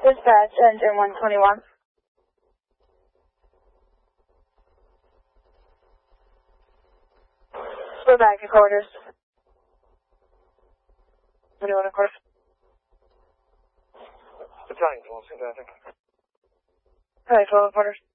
Dispatch, engine 121. We're back at quarters. 21 at quarters. Battalion 12, I think. Probably 12 at quarters.